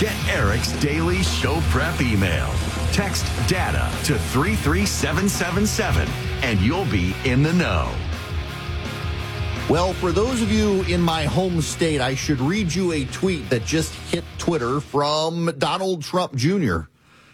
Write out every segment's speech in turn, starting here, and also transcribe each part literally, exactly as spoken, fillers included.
Get Eric's daily show prep email. Text DATA to three three seven seven seven and you'll be in the know. Well, for those of you in my home state, I should read you a tweet that just hit Twitter from Donald Trump Junior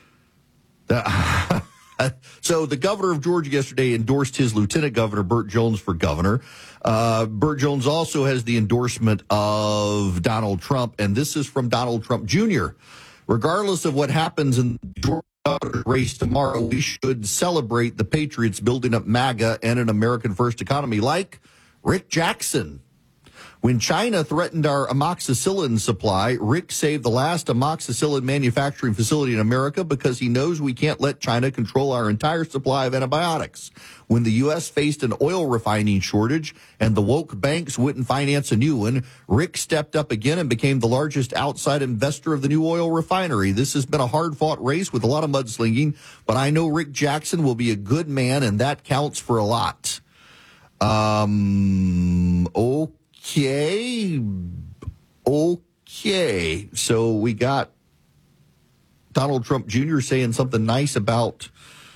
Uh, so the governor of Georgia yesterday endorsed his lieutenant governor, Burt Jones, for governor. Uh, Burt Jones also has the endorsement of Donald Trump, and this is from Donald Trump Junior Regardless of what happens in the Georgia race tomorrow, we should celebrate the Patriots building up MAGA and an American first economy like Rick Jackson. When China threatened our amoxicillin supply, Rick saved the last amoxicillin manufacturing facility in America because he knows we can't let China control our entire supply of antibiotics. When the U S faced an oil refining shortage and the woke banks wouldn't finance a new one, Rick stepped up again and became the largest outside investor of the new oil refinery. This has been a hard-fought race with a lot of mudslinging, but I know Rick Jackson will be a good man, and that counts for a lot. Um, okay. Okay. So we got Donald Trump Junior saying something nice about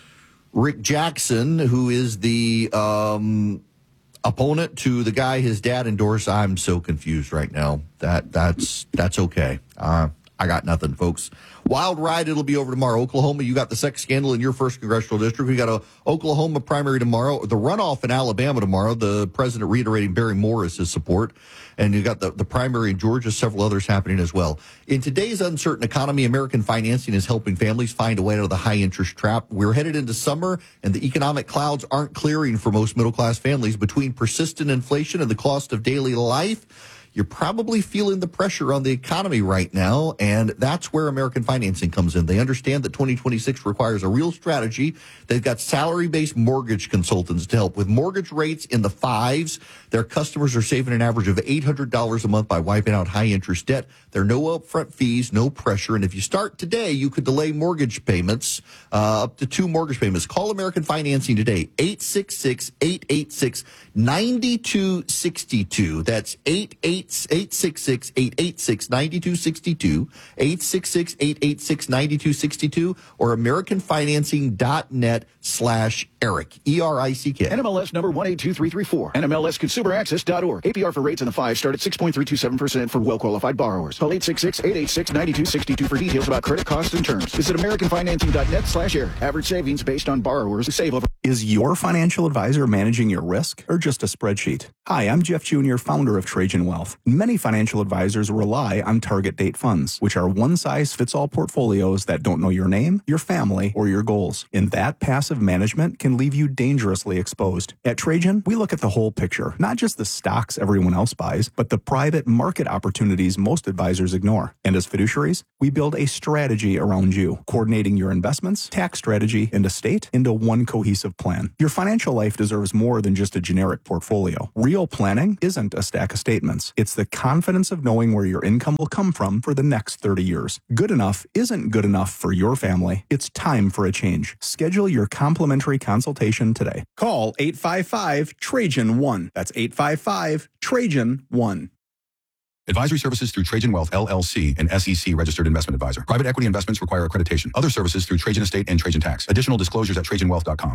Rick Jackson, who is the um, opponent to the guy his dad endorsed. I'm so confused right now. That that's that's okay. Uh, I got nothing, folks. Wild ride. It'll be over tomorrow. Oklahoma, you got the sex scandal in your first congressional district. We got a Oklahoma primary tomorrow. The runoff in Alabama tomorrow. The president reiterating Barry Morris' support. And you got the, the primary in Georgia, several others happening as well. In today's uncertain economy, American financing is helping families find a way out of the high interest trap. We're headed into summer, and the economic clouds aren't clearing for most middle class families. Between persistent inflation and the cost of daily life, you're probably feeling the pressure on the economy right now, and that's where American Financing comes in. They understand that twenty twenty-six requires a real strategy. They've got salary-based mortgage consultants to help. With mortgage rates in the fives, their customers are saving an average of eight hundred dollars a month by wiping out high-interest debt. There are no upfront fees, no pressure, and if you start today, you could delay mortgage payments, uh, up to two mortgage payments. Call American Financing today, eight six six, eight eight six, nine two six two. That's eight eight eight six six, eight eight six, nine two six two, eight six six, eight eight six, nine two six two, or americanfinancing.net slash Eric, E R I C K. N M L S number one eight two three three four. N M L S consumer access dot org. A P R for rates in the five start at six point three two seven percent for well-qualified borrowers. Call eight six six, eight eight six, nine two six two for details about credit costs and terms. Visit americanfinancing.net slash Eric. Average savings based on borrowers who save over. Is your financial advisor managing your risk or just a spreadsheet? Hi, I'm Jeff Junior, founder of Trajan Wealth. Many financial advisors rely on target date funds, which are one-size-fits-all portfolios that don't know your name, your family, or your goals. And that passive management can leave you dangerously exposed. At Trajan, we look at the whole picture, not just the stocks everyone else buys, but the private market opportunities most advisors ignore. And as fiduciaries, we build a strategy around you, coordinating your investments, tax strategy, and estate into one cohesive plan. Your financial life deserves more than just a generic portfolio. Real planning isn't a stack of statements. It's the confidence of knowing where your income will come from for the next thirty years. Good enough isn't good enough for your family. It's time for a change. Schedule your complimentary consultation today. Call eight five five, Trajan one. That's eight five five, Trajan one. Advisory services through Trajan Wealth, L L C, an S E C registered investment advisor. Private equity investments require accreditation. Other services through Trajan Estate and Trajan Tax. Additional disclosures at trajan wealth dot com.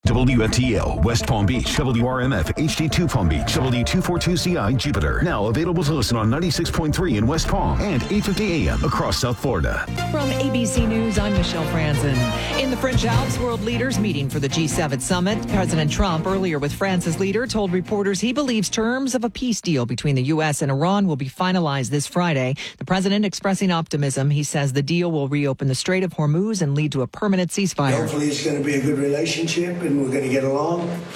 W F T L, West Palm Beach, W R M F, H D two Palm Beach, W two forty-two C I, Jupiter. Now available to listen on ninety-six point three in West Palm and eight fifty A M across South Florida. From A B C News, I'm Michelle Franzen. In the French Alps, world leaders meeting for the G seven summit. President Trump, earlier with France's leader, told reporters he believes terms of a peace deal between the U S and Iran will be finalized this Friday. The president expressing optimism. He says the deal will reopen the Strait of Hormuz and lead to a permanent ceasefire. Hopefully it's going to be a good relationship and we're going to get along.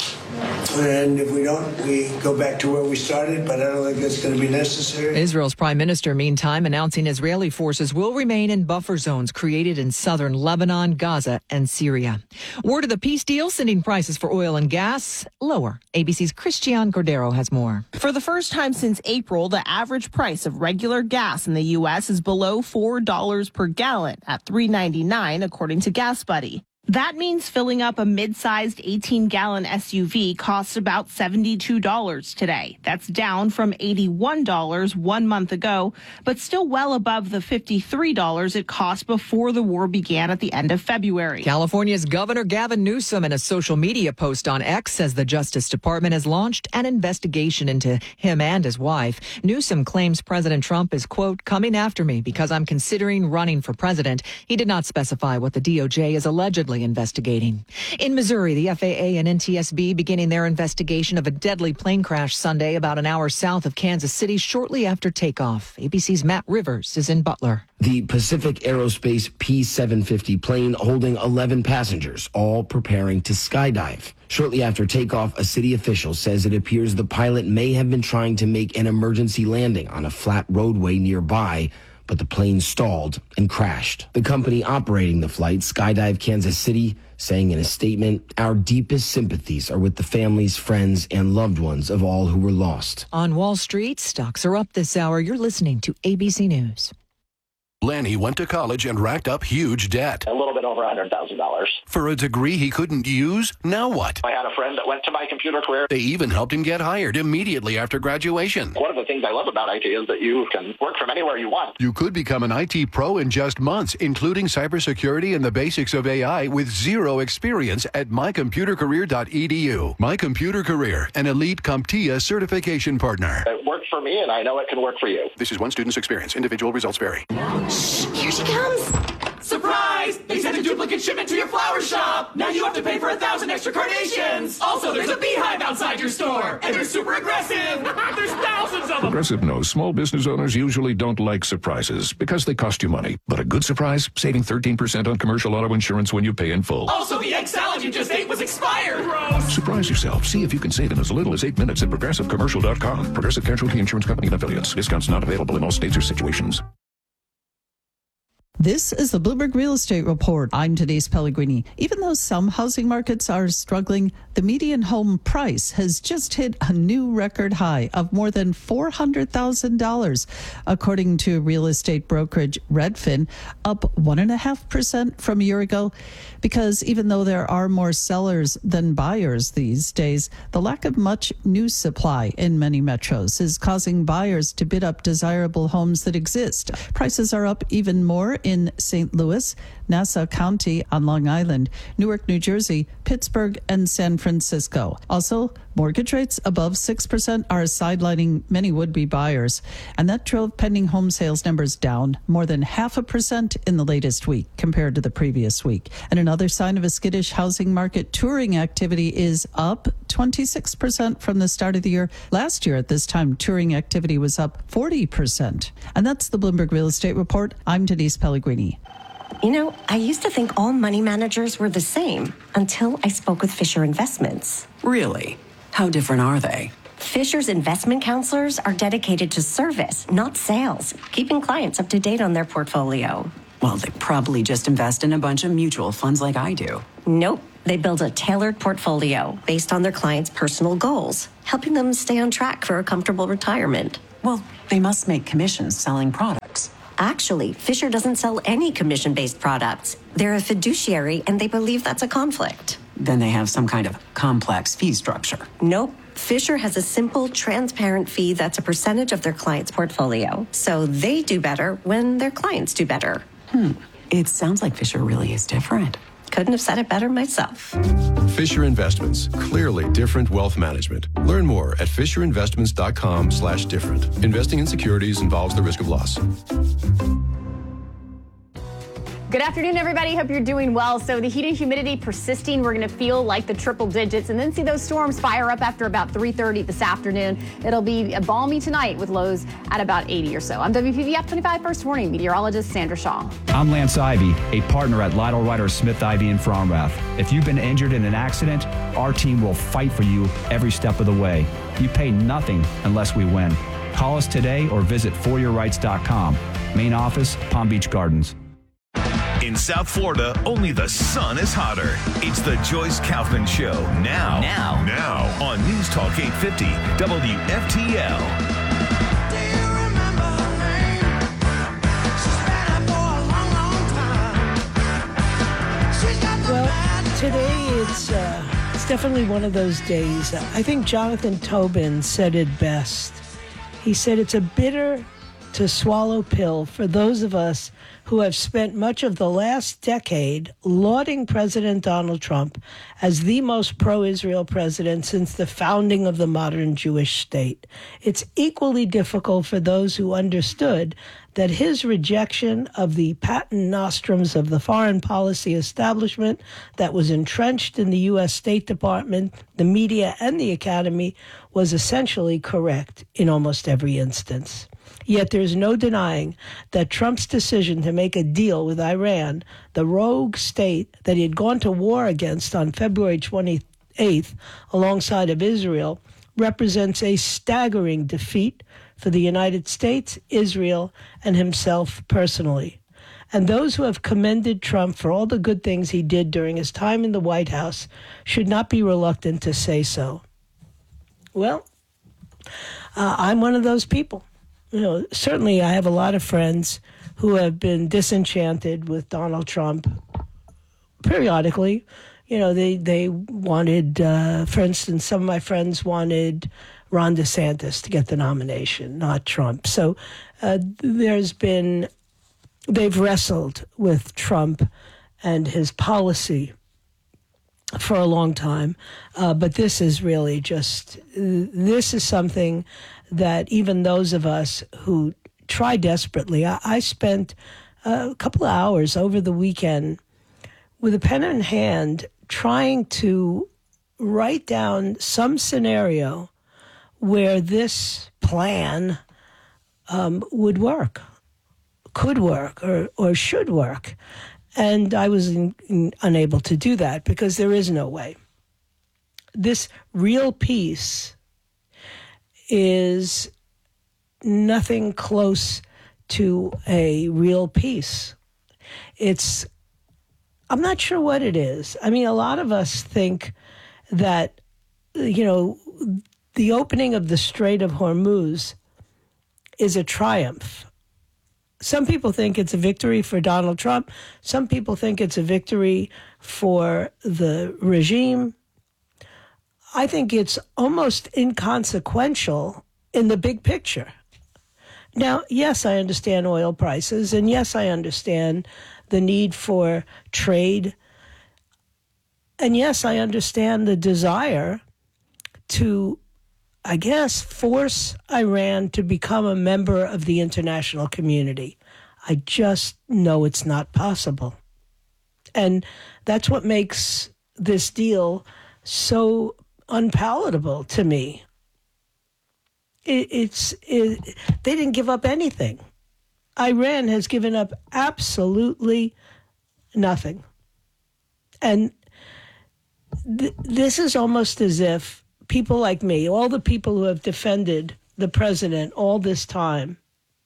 And if we don't, we go back to where we started, but I don't think that's going to be necessary. Israel's prime minister, meantime, announcing Israeli forces will remain in buffer zones created in southern Lebanon, Gaza, and Syria. Word of the peace deal sending prices for oil and gas lower. A B C's Christian Cordero has more. For the first time since April, the average price of regular gas in the U S is below four dollars per gallon at three ninety-nine, according to Gas Buddy. That means filling up a mid-sized eighteen-gallon S U V costs about seventy-two dollars today. That's down from eighty-one dollars one month ago, but still well above the fifty-three dollars it cost before the war began at the end of February. California's Governor Gavin Newsom, in a social media post on X, says the Justice Department has launched an investigation into him and his wife. Newsom claims President Trump is, quote, coming after me because I'm considering running for president. He did not specify what the D O J is allegedly investigating. In Missouri, the F A A and N T S B beginning their investigation of a deadly plane crash Sunday about an hour south of Kansas City shortly after takeoff. A B C's Matt Rivers is in Butler. The Pacific Aerospace P seven fifty plane holding eleven passengers, all preparing to skydive. Shortly after takeoff, a city official says it appears the pilot may have been trying to make an emergency landing on a flat roadway nearby, but the plane stalled and crashed. The company operating the flight, Skydive Kansas City, saying in a statement, our deepest sympathies are with the families, friends, and loved ones of all who were lost. On Wall Street, stocks are up this hour. You're listening to A B C News. Lanny went to college and racked up huge debt. A little bit over one hundred thousand dollars. For a degree he couldn't use? Now what? I had a friend that went to my computer career. They even helped him get hired immediately after graduation. One of the things I love about I T is that you can work from anywhere you want. You could become an I T pro in just months, including cybersecurity and the basics of A I with zero experience at my computer career dot e d u. My Computer Career, an elite CompTIA certification partner. It worked for me, and I know it can work for you. This is one student's experience. Individual results vary. Shh, here she comes. Surprise! They sent a duplicate shipment to your flower shop. Now you have to pay for a thousand extra carnations. Also, there's a beehive outside your store, and they're super aggressive. There's thousands of them. Progressive knows small business owners usually don't like surprises because they cost you money. But a good surprise, saving thirteen percent on commercial auto insurance when you pay in full. Also, the egg salad you just ate was expired. Gross. Surprise yourself. See if you can save in as little as eight minutes at progressive commercial dot com. Progressive Casualty Insurance Company and affiliates. Discounts not available in all states or situations. This is the Bloomberg Real Estate Report. I'm Denise Pellegrini. Even though some housing markets are struggling, the median home price has just hit a new record high of more than four hundred thousand dollars, according to real estate brokerage Redfin, up one point five percent from a year ago. Because even though there are more sellers than buyers these days, the lack of much new supply in many metros is causing buyers to bid up desirable homes that exist. Prices are up even more in Saint Louis, Nassau County on Long Island, Newark, New Jersey, Pittsburgh, and San Francisco. Also, mortgage rates above six percent are sidelining many would-be buyers, and that drove pending home sales numbers down more than half a percent in the latest week compared to the previous week. And another sign of a skittish housing market, touring activity is up twenty-six percent from the start of the year. Last year at this time, touring activity was up forty percent. And that's the Bloomberg Real Estate Report. I'm Denise Pellegrini. You know, I used to think all money managers were the same until I spoke with Fisher Investments. Really? How different are they? Fisher's investment counselors are dedicated to service, not sales, keeping clients up to date on their portfolio. Well, they probably just invest in a bunch of mutual funds like I do. Nope. They build a tailored portfolio based on their clients' personal goals, helping them stay on track for a comfortable retirement. Well, they must make commissions selling products. Actually, Fisher doesn't sell any commission-based products. They're a fiduciary, and they believe that's a conflict. Then they have some kind of complex fee structure. Nope. Fisher has a simple, transparent fee that's a percentage of their client's portfolio. So they do better when their clients do better. Hmm. It sounds like Fisher really is different. Couldn't have said it better myself. Fisher Investments. Clearly different wealth management. Learn more at fisher investments dot com slash different. Investing in securities involves the risk of loss. Good afternoon, everybody. Hope you're doing well. So the heat and humidity persisting. We're going to feel like the triple digits and then see those storms fire up after about three thirty this afternoon. It'll be balmy tonight with lows at about eighty or so. I'm W P V F twenty-five First Warning meteorologist Sandra Shaw. I'm Lance Ivy, a partner at Lytle Ryder Smith Ivy in Fromrath. If you've been injured in an accident, our team will fight for you every step of the way. You pay nothing unless we win. Call us today or visit for your rights dot com. Main office, Palm Beach Gardens. In South Florida, only the sun is hotter. It's the Joyce Kaufman Show now. Now. Now on News Talk eight fifty W F T L. Well, it's uh, it's definitely one of those days. I think Jonathan Tobin said it best. He said it's a bitter to swallow pill for those of us who have spent much of the last decade lauding President Donald Trump as the most pro-Israel president since the founding of the modern Jewish state. It's equally difficult for those who understood that his rejection of the patent nostrums of the foreign policy establishment that was entrenched in the U S State Department, the media, and the academy was essentially correct in almost every instance. Yet there's no denying that Trump's decision to make a deal with Iran, the rogue state that he had gone to war against on February twenty-eighth alongside of Israel, represents a staggering defeat for the United States, Israel, and himself personally. And those who have commended Trump for all the good things he did during his time in the White House should not be reluctant to say so. Well, uh, I'm one of those people. You know, certainly I have a lot of friends who have been disenchanted with Donald Trump periodically. You know, they, they wanted, uh, for instance, some of my friends wanted Ron DeSantis to get the nomination, not Trump. So uh, there's been, they've wrestled with Trump and his policy for a long time. Uh, but this is really just, this is something that even those of us who try desperately, I, I spent a couple of hours over the weekend with a pen in hand trying to write down some scenario where this plan um, would work, could work, or, or should work. And I was in, in, unable to do that because there is no way. This real peace is nothing close to a real peace. It's, I'm not sure what it is. I mean, a lot of us think that, you know, the opening of the Strait of Hormuz is a triumph. Some people think it's a victory for Donald Trump. Some people think it's a victory for the regime. I think it's almost inconsequential in the big picture. Now, yes, I understand oil prices, and yes, I understand the need for trade. And yes, I understand the desire to, I guess, force Iran to become a member of the international community. I just know it's not possible. And that's what makes this deal so unpalatable to me. It, it's it, they didn't give up anything. Iran has given up absolutely nothing. And th- this is almost as if people like me, all the people who have defended the president all this time,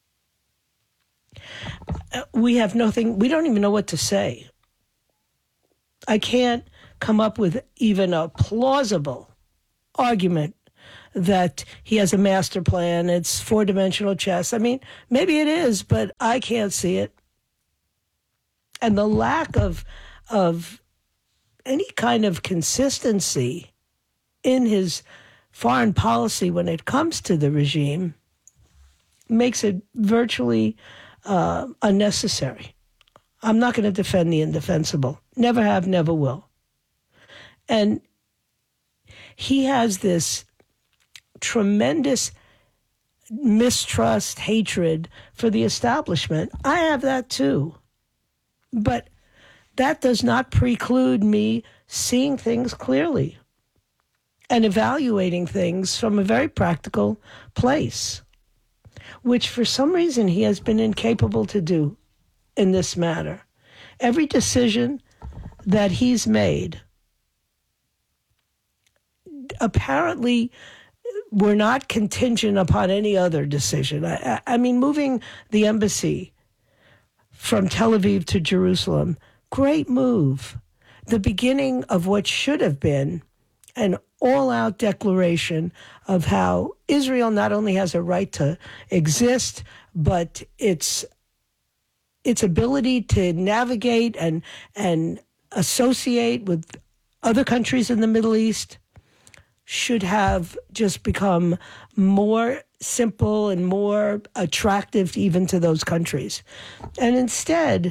we have nothing, we don't even know what to say. I can't come up with even a plausible argument that he has a master plan. It's four-dimensional chess. I mean, maybe it is, but I can't see it. And the lack of of any kind of consistency in his foreign policy when it comes to the regime makes it virtually uh, unnecessary. I'm not going to defend the indefensible. Never have, never will. And he has this tremendous mistrust, hatred for the establishment. I have that too. But that does not preclude me seeing things clearly and evaluating things from a very practical place, which for some reason he has been incapable to do in this matter. Every decision that he's made apparently were not contingent upon any other decision. I, I mean, moving the embassy from Tel Aviv to Jerusalem, great move. The beginning of what should have been an all-out declaration of how Israel not only has a right to exist, but its its ability to navigate and and associate with other countries in the Middle East should have just become more simple and more attractive even to those countries. And instead,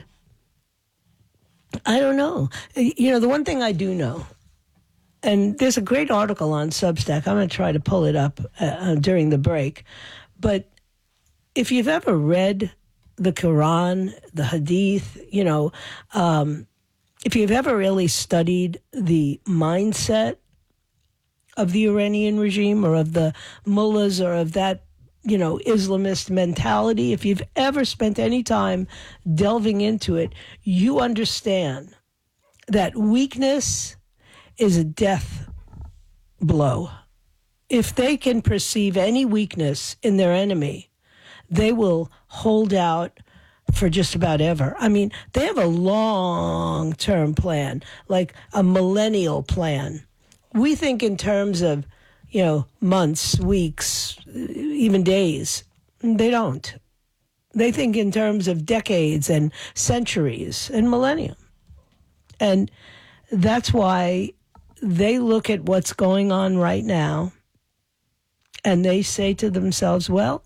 I don't know. You know, the one thing I do know, and there's a great article on Substack. I'm going to try to pull it up uh, during the break. But if you've ever read the Quran, the Hadith, you know, um, if you've ever really studied the mindset of the Iranian regime or of the mullahs or of that, you know, Islamist mentality, if you've ever spent any time delving into it, you understand that weakness is a death blow. If they can perceive any weakness in their enemy, they will hold out for just about ever. I mean, they have a long-term plan, like a millennial plan. We think in terms of, you know, months, weeks, even days. They don't. They think in terms of decades and centuries and millennium. And that's why they look at what's going on right now and they say to themselves, well,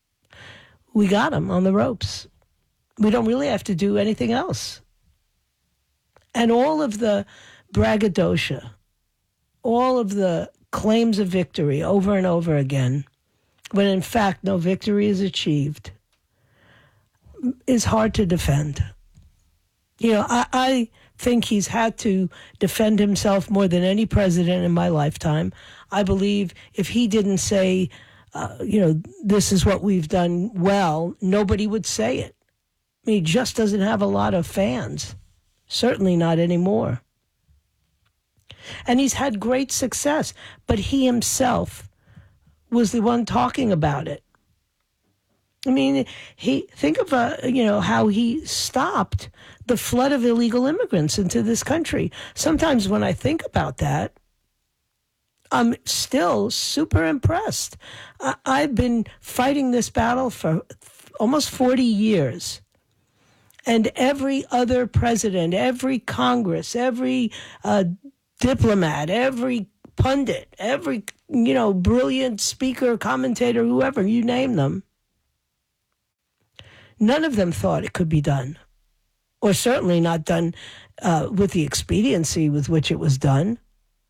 we got them on the ropes. We don't really have to do anything else. And all of the braggadocio, all of the claims of victory over and over again, when in fact no victory is achieved, is hard to defend. You know, I, I think he's had to defend himself more than any president in my lifetime. I believe if he didn't say, uh, you know, this is what we've done well, nobody would say it. I mean, he just doesn't have a lot of fans. Certainly not anymore. And he's had great success, but he himself was the one talking about it. I mean, he think of uh, you know how he stopped the flood of illegal immigrants into this country. Sometimes when I think about that, I'm still super impressed. I- I've been fighting this battle for almost forty years. And every other president, every Congress, every uh, diplomat, every pundit, every, you know, brilliant speaker, commentator, whoever, you name them, none of them thought it could be done, or certainly not done uh, with the expediency with which it was done.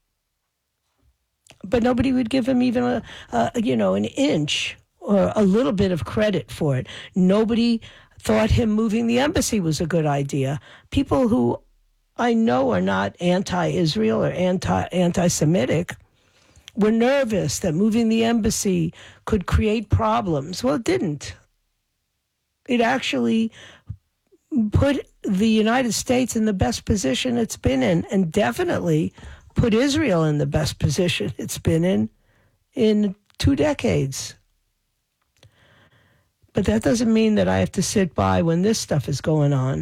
But nobody would give him even a, a you know, an inch or a little bit of credit for it. Nobody thought him moving the embassy was a good idea. People who I know are not anti-Israel or anti, anti-Semitic were nervous that moving the embassy could create problems. Well, it didn't. It actually put the United States in the best position it's been in, and definitely put Israel in the best position it's been in in two decades. But that doesn't mean that I have to sit by when this stuff is going on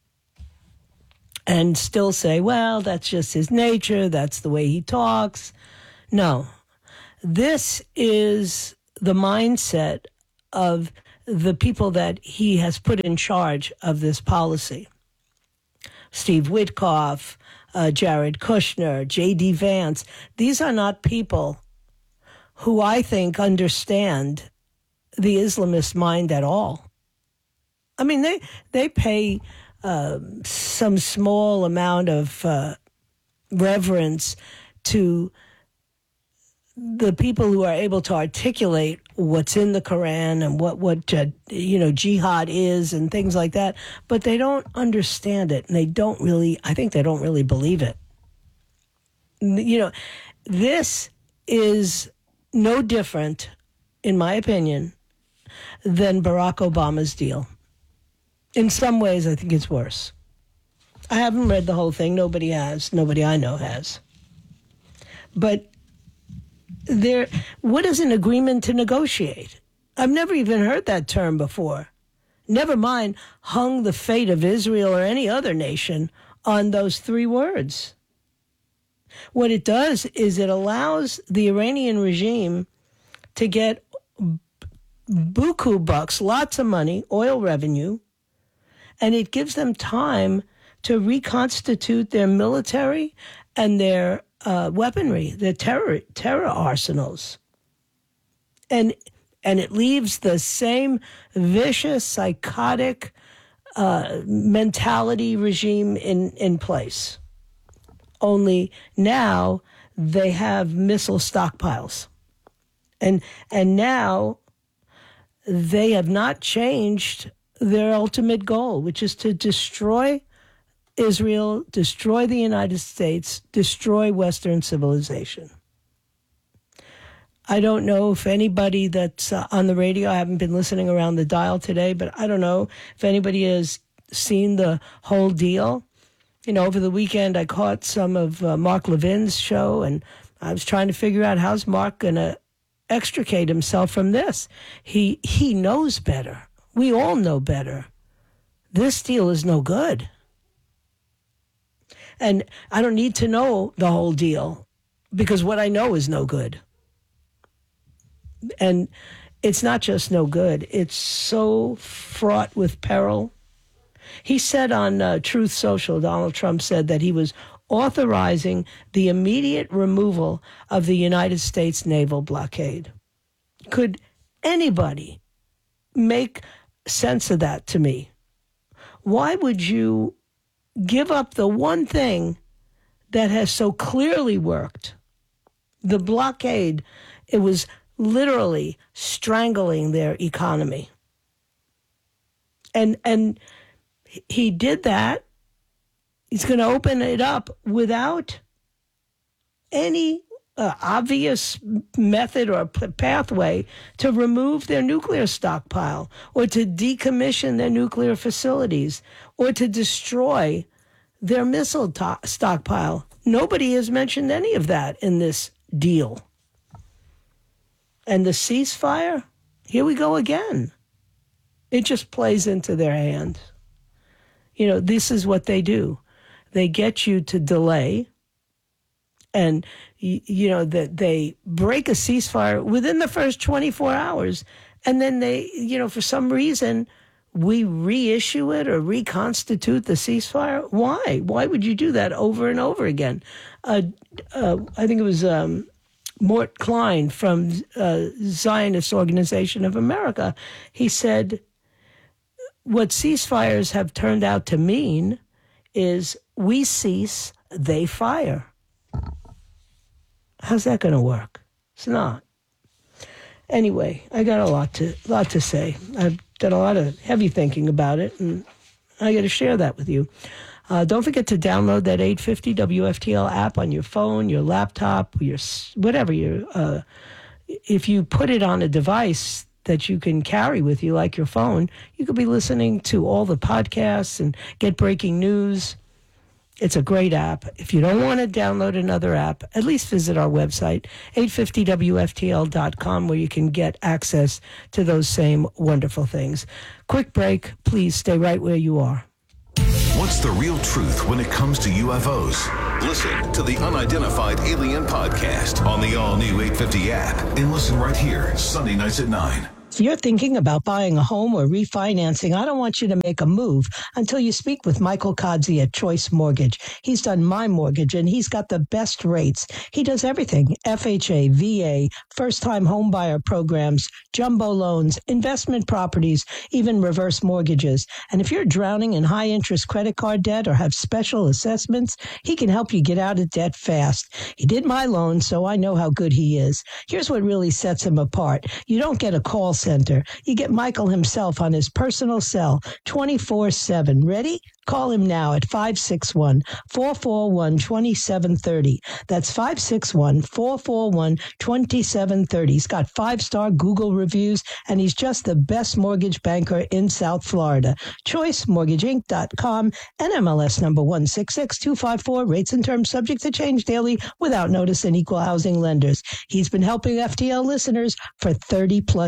and still say, well, that's just his nature, that's the way he talks. No, this is the mindset of the people that he has put in charge of this policy. Steve Witkoff, uh, Jared Kushner, J D Vance. These are not people who I think understand the Islamist mind at all. I mean, they they pay uh, some small amount of uh, reverence to the people who are able to articulate what's in the Quran and what, what uh, you know, jihad is and things like that, but they don't understand it, and they don't really, I think they don't really believe it. You know, this is no different, in my opinion, than Barack Obama's deal. In some ways, I think it's worse. I haven't read the whole thing. Nobody has. Nobody I know has. But there, what is an agreement to negotiate? I've never even heard that term before. Never mind hung the fate of Israel or any other nation on those three words. What it does is it allows the Iranian regime to get buku bucks, lots of money, oil revenue, and it gives them time to reconstitute their military and their uh, weaponry, their terror terror arsenals. And and it leaves the same vicious, psychotic uh, mentality regime in, in place. Only now they have missile stockpiles. And and now they have not changed their ultimate goal, which is to destroy Israel, destroy the United States, destroy Western civilization. I don't know if anybody that's uh, on the radio, I haven't been listening around the dial today, but I don't know if anybody has seen the whole deal. You know, over the weekend, I caught some of uh, Mark Levin's show, and I was trying to figure out how's Mark going to extricate himself from this. He he knows better. We all know better. This deal is no good. And I don't need to know the whole deal because what I know is no good. And it's not just no good. It's so fraught with peril. He said on uh, Truth Social, Donald Trump said that he was authorizing the immediate removal of the United States naval blockade. Could anybody make sense of that to me? Why would you give up the one thing that has so clearly worked? The blockade, it was literally strangling their economy. And and he did that. He's going to open it up without any uh, obvious method or p- pathway to remove their nuclear stockpile or to decommission their nuclear facilities or to destroy their missile to- stockpile. Nobody has mentioned any of that in this deal. And the ceasefire, here we go again. It just plays into their hand. You know, this is what they do. They get you to delay, and, you know, that they break a ceasefire within the first twenty-four hours, and then they, you know, for some reason, we reissue it or reconstitute the ceasefire. Why? Why would you do that over and over again? Uh, uh, I think it was um, Mort Klein from uh, Zionist Organization of America. He said, what ceasefires have turned out to mean is we cease, they fire. How's that going to work? It's not. Anyway, I got a lot to lot to say. I've done a lot of heavy thinking about it, and I got to share that with you. Uh, don't forget to download that eight fifty W F T L app on your phone, your laptop, your whatever. Your uh, if you put it on a device that you can carry with you, like your phone, you could be listening to all the podcasts and get breaking news. It's a great app. If you don't want to download another app, at least visit our website, eight fifty W F T L dot com, where you can get access to those same wonderful things. Quick break. Please stay right where you are. What's the real truth when it comes to U F Os? Listen to the Unidentified Alien Podcast on the all-new eight fifty app and listen right here, Sunday nights at nine. If you're thinking about buying a home or refinancing, I don't want you to make a move until you speak with Michael Kodzi at Choice Mortgage. He's done my mortgage, and he's got the best rates. He does everything: F H A, V A, first-time home buyer programs, jumbo loans, investment properties, even reverse mortgages. And if you're drowning in high-interest credit card debt or have special assessments, he can help you get out of debt fast. He did my loan, so I know how good he is. Here's what really sets him apart. You don't get a call center. You get Michael himself on his personal cell twenty-four seven. Ready? Call him now at five six one, four four one, two seven three zero. That's five six one, four four one, two seven three zero. He's got five-star Google reviews, and he's just the best mortgage banker in South Florida. choice mortgage inc dot com, N M L S number one six six two five four. Rates and terms subject to change daily without notice and equal housing lenders. He's been helping F T L listeners for thirty plus years.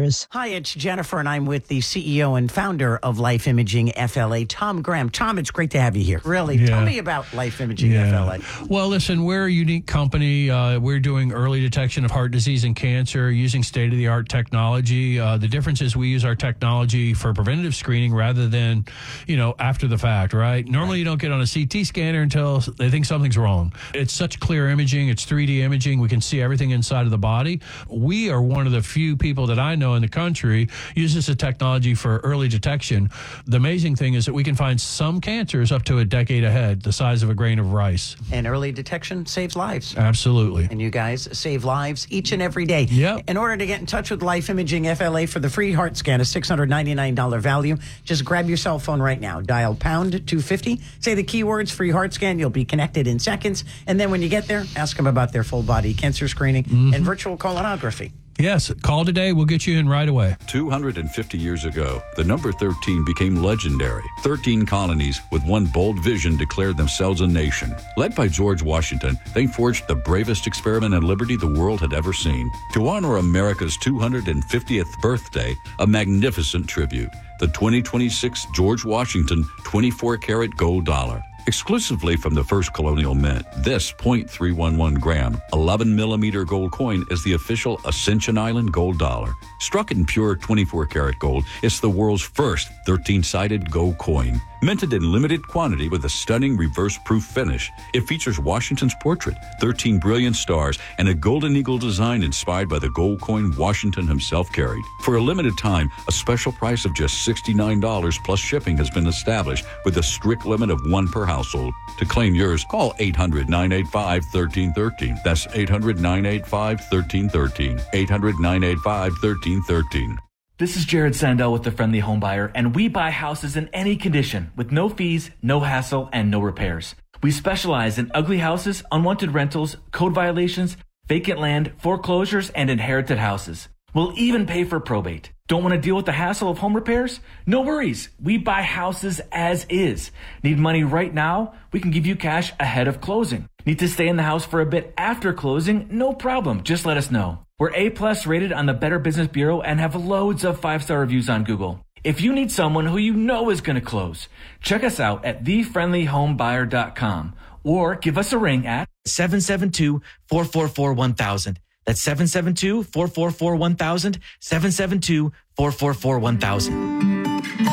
years. Hi, it's Jennifer, and I'm with the C E O and founder of Life Imaging F L A, Tom Graham. Tom, it's great to have you here. Really, Yeah. tell me about Life Imaging Yeah. F L A. Well, listen, we're a unique company. Uh, we're doing early detection of heart disease and cancer using state-of-the-art technology. Uh, the difference is we use our technology for preventative screening rather than, you know, after the fact, right? Normally, you don't get on a C T scanner until they think something's wrong. It's such clear imaging. It's three D imaging. We can see everything inside of the body. We are one of the few people that I know in the country uses the technology for early detection. The amazing thing is that we can find some cancers up to a decade ahead, the size of a grain of rice. And early detection saves lives. Absolutely. And you guys save lives each and every day. Yep. In order to get in touch with Life Imaging F L A for the free heart scan, a six hundred ninety-nine dollars value, just grab your cell phone right now. Dial pound two fifty. Say the keywords free heart scan. You'll be connected in seconds. And then when you get there, ask them about their full body cancer screening Mm-hmm. and virtual colonography. Yes, call today. We'll get you in right away. two hundred fifty years ago, the number thirteen became legendary. thirteen colonies with one bold vision declared themselves a nation. Led by George Washington, they forged the bravest experiment in liberty the world had ever seen. To honor America's two hundred fiftieth birthday, a magnificent tribute, the twenty twenty-six George Washington twenty-four karat gold dollar. Exclusively from the first colonial mint, this point three one one gram, eleven millimeter gold coin is the official Ascension Island gold dollar. Struck in pure twenty-four karat gold, it's the world's first thirteen-sided gold coin. Minted in limited quantity with a stunning reverse-proof finish. It features Washington's portrait, thirteen brilliant stars, and a golden eagle design inspired by the gold coin Washington himself carried. For a limited time, a special price of just sixty-nine dollars plus shipping has been established with a strict limit of one per household. To claim yours, call eight hundred, nine eight five, one three one three. That's eight hundred, nine eight five, one three one three. eight hundred, nine eight five, one three one three. This is Jared Sandell with The Friendly Home Buyer, and we buy houses in any condition with no fees, no hassle, and no repairs. We specialize in ugly houses, unwanted rentals, code violations, vacant land, foreclosures, and inherited houses. We'll even pay for probate. Don't want to deal with the hassle of home repairs? No worries. We buy houses as is. Need money right now? We can give you cash ahead of closing. Need to stay in the house for a bit after closing? No problem. Just let us know. We're A-plus rated on the Better Business Bureau and have loads of five-star reviews on Google. If you need someone who you know is going to close, check us out at the friendly home buyer dot com or give us a ring at seven seven two, four four four, one thousand. That's seven seven two, four four four, one thousand, seven seven two, four four four, one thousand.